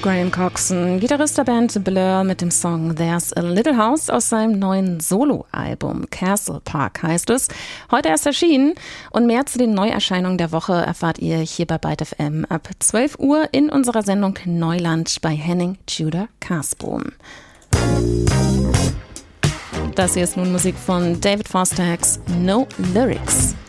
Graham Coxon, Gitarrist der Band Blur mit dem Song There's a Little House aus seinem neuen Soloalbum Castle Park heißt es. Heute erst erschienen und mehr zu den Neuerscheinungen der Woche erfahrt ihr hier bei Byte FM ab 12 Uhr in unserer Sendung Neuland bei Henning Tudor Karsbohm. Das hier ist nun Musik von David Foster Hacks No Lyrics.